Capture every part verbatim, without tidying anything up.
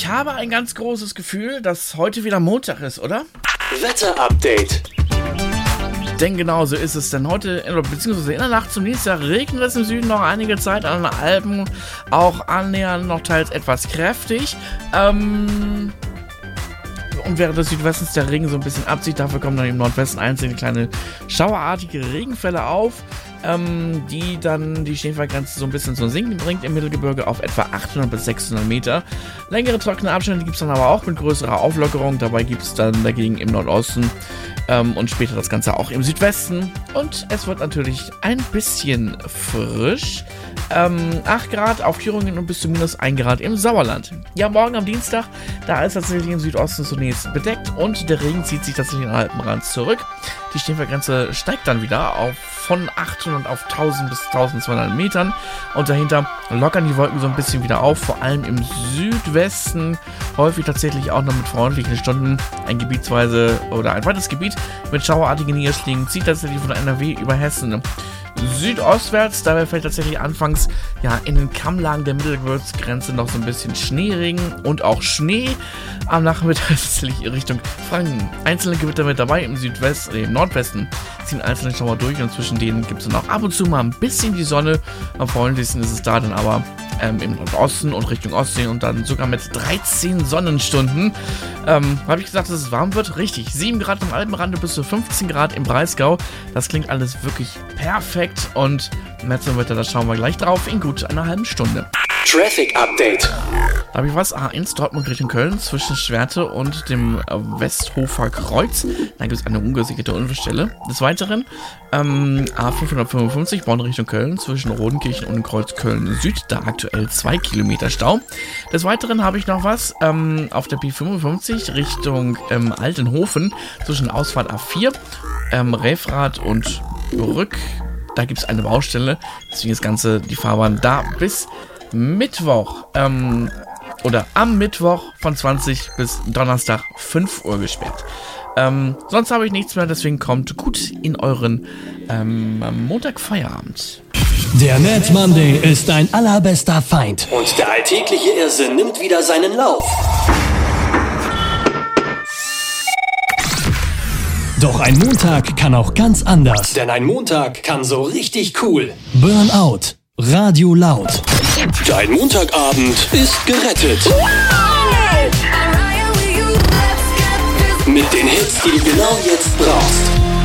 Ich habe ein ganz großes Gefühl, dass heute wieder Montag ist, oder? Wetter-Update. Denn genau so ist es. Denn heute, beziehungsweise in der Nacht zum Dienstag, regnet es im Süden noch einige Zeit, an den Alpen auch annähernd noch teils etwas kräftig. Ähm... Und während des Südwestens der Regen so ein bisschen abzieht, dafür kommen dann im Nordwesten einzelne kleine schauerartige Regenfälle auf, ähm, die dann die Schneefallgrenze so ein bisschen zum Sinken bringt im Mittelgebirge auf etwa achthundert bis sechshundert Meter. Längere trockene Abstände gibt es dann aber auch mit größerer Auflockerung. Dabei gibt es dann dagegen im Nordosten ähm, und später das Ganze auch im Südwesten. Und es wird natürlich ein bisschen frisch. Ähm, acht Grad auf Thüringen und bis zu minus ein Grad im Sauerland. Ja, morgen am Dienstag, da ist tatsächlich im Südosten zunächst bedeckt und der Regen zieht sich tatsächlich in den Alpenrand zurück. Die Schneefallgrenze steigt dann wieder auf von achthundert auf tausend bis eintausendzweihundert Metern und dahinter lockern die Wolken so ein bisschen wieder auf, vor allem im Südwesten, häufig tatsächlich auch noch mit freundlichen Stunden. Ein gebietsweise oder ein weites Gebiet mit schauerartigen Niederschlägen zieht tatsächlich von N R W über Hessen südostwärts. Dabei fällt tatsächlich anfangs ja in den Kammlagen der Mittelgebirgsgrenze noch so ein bisschen Schneeregen und auch Schnee. Am Nachmittag tatsächlich Richtung Franken. Einzelne Gewitter mit dabei im Südwesten, äh, im Nordwesten ziehen einzelne Schauer durch und zwischen denen gibt es dann auch ab und zu mal ein bisschen die Sonne. Am freundlichsten ist es da dann aber ähm, im Nordosten und Richtung Ostsee und dann sogar mit dreizehn Sonnenstunden. Ähm, habe ich gesagt, dass es warm wird? Richtig. sieben Grad im Alpenrand bis zu fünfzehn Grad im Breisgau. Das klingt alles wirklich perfekt und Messwetter, da schauen wir gleich drauf in gut einer halben Stunde. Traffic Update. Da habe ich was. A eins Dortmund Richtung Köln zwischen Schwerte und dem Westhofer Kreuz. Da gibt es eine ungesicherte Unfallstelle. Des Weiteren ähm, A fünfhundertfünfundfünfzig Bonn Richtung Köln zwischen Rodenkirchen und Kreuz Köln Süd. Da aktuell zwei Kilometer Stau. Des Weiteren habe ich noch was ähm, auf der P fünfundfünfzig Richtung ähm, Altenhofen zwischen Ausfahrt A vier, ähm, Refrath und Brück. Da gibt es eine Baustelle. Deswegen das Ganze, die Fahrbahn da bis Mittwoch ähm, oder am Mittwoch von zwanzig bis Donnerstag fünf Uhr gesperrt. Ähm, sonst habe ich nichts mehr, deswegen kommt gut in euren ähm, Montagfeierabend. Der Mad Monday ist dein allerbester Feind. Und der alltägliche Irrsinn nimmt wieder seinen Lauf. Doch ein Montag kann auch ganz anders. Denn ein Montag kann so richtig cool. Burnout. Radio laut. Dein Montagabend ist gerettet. Mit den Hits, die du genau jetzt brauchst.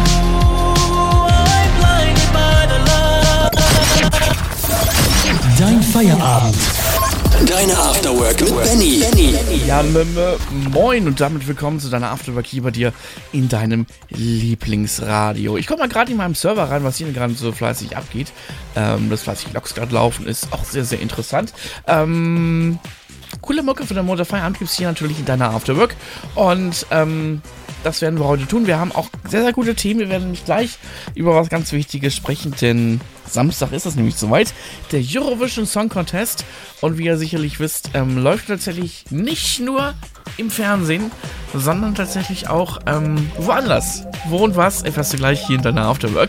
Dein Feierabend. Deine Afterwork mit Benny. Benny. Ja, m- m- moin und damit willkommen zu deiner Afterwork hier bei dir in deinem Lieblingsradio. Ich komme mal gerade in meinem Server rein, was hier gerade so fleißig abgeht. Ähm, das fleißig Logs gerade laufen, ist auch sehr, sehr interessant. Ähm, coole Mucke für den Montagfeierabend gibt es hier natürlich in deiner Afterwork. Und ähm, das werden wir heute tun. Wir haben auch sehr, sehr gute Themen. Wir werden nämlich gleich über was ganz Wichtiges sprechen, denn Samstag ist es nämlich soweit. Der Eurovision Song Contest. Und wie ihr sicherlich wisst, ähm, läuft tatsächlich nicht nur im Fernsehen, sondern tatsächlich auch ähm, woanders. Wo und was erfährst du gleich hier in deiner Afterwork.